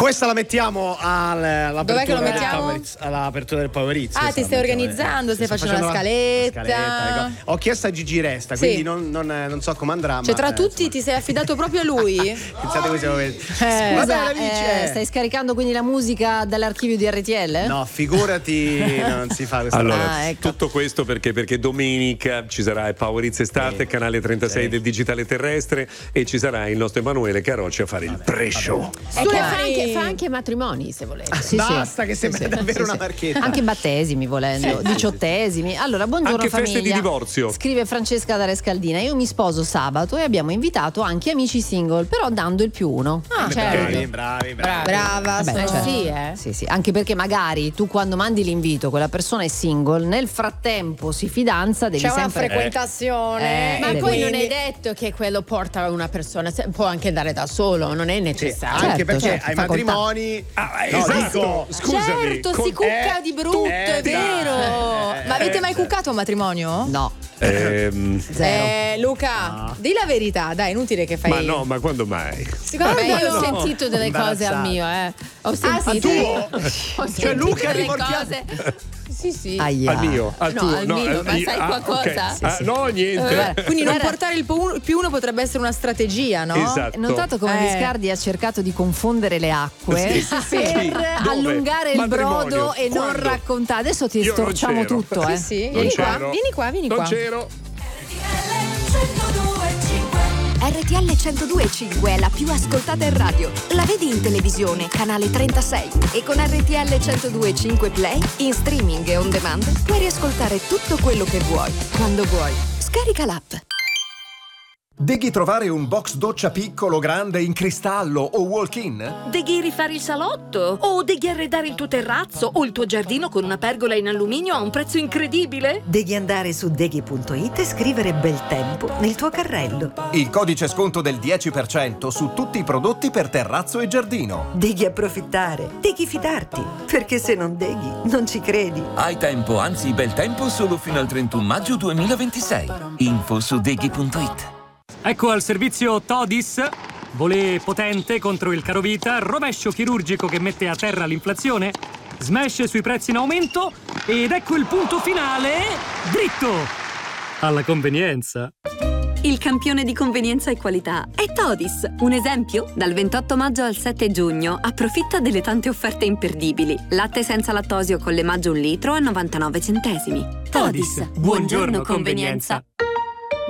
Questa la mettiamo Dov'è che lo mettiamo? all'apertura del Power Hits. Ti stai organizzando, stai facendo la scaletta. Ho chiesto a Gigi Resta, quindi non so come andrà. Cioè, tra tutti ti sei affidato proprio a lui? Pensate come siamo Scusa, stai scaricando quindi la musica dall'archivio di RTL? No, figurati, non si fa questa cosa. Ecco. Tutto questo perché domenica ci sarà il Power Hits Estate, canale 36 del digitale terrestre, e ci sarà il nostro Emanuele Carocci a fare il pre-show. Fa anche matrimoni, se volete. Basta, che sembra davvero una marchetta. Anche battesimi, volendo, diciottesimi. Allora, buongiorno anche famiglia. feste di divorzio. Scrive Francesca da Rescaldina: io mi sposo sabato e abbiamo invitato anche amici single, però dando il +1. Bravi. Brava. Sì, anche perché magari tu, quando mandi l'invito, quella persona è single, nel frattempo si fidanza, devi c'è sempre una frequentazione. Ma poi non è detto che quello porta una persona, può anche andare da solo, non è necessario. Anche perché ai matrimoni esatto. Scusami, certo, si cucca di brutto, è vero. Ma avete mai cuccato a matrimonio? No. Zero. Luca, di la verità, dai, inutile che fai. Ma quando mai? Secondo me io ho sentito delle cose al mio, ho sentito. Cioè Luca delle cose. Sì. Al mio, al mio, ma sai qualcosa? Okay. No, niente. Quindi non portare il +1 potrebbe essere una strategia, no? Esatto. Notato come Viscardi ha cercato di confondere le acque per allungare il brodo e non raccontare. Adesso ti storciamo tutto, Sì. Vieni qua. Non c'ero. RTL 102.5 è la più ascoltata in radio. La vedi in televisione, canale 36. E con RTL 102.5 Play, in streaming e on demand, puoi riascoltare tutto quello che vuoi, quando vuoi. Scarica l'app. Devi trovare un box doccia piccolo, grande, in cristallo o walk-in? Devi rifare il salotto? O devi arredare il tuo terrazzo o il tuo giardino con una pergola in alluminio a un prezzo incredibile? Devi andare su deghi.it e scrivere bel tempo nel tuo carrello. Il codice sconto del 10% su tutti i prodotti per terrazzo e giardino. Devi approfittare, devi fidarti, perché se non deghi, non ci credi. Hai tempo, anzi bel tempo, solo fino al 31 maggio 2026. Info su deghi.it. Ecco al servizio Todis, volé potente contro il carovita, rovescio chirurgico che mette a terra l'inflazione, smash sui prezzi in aumento ed ecco il punto finale, dritto, alla convenienza. Il campione di convenienza e qualità è Todis. Un esempio? Dal 28 maggio al 7 giugno approfitta delle tante offerte imperdibili. Latte senza lattosio con lemaggio 1 litro a 99 centesimi. Todis, buongiorno convenienza.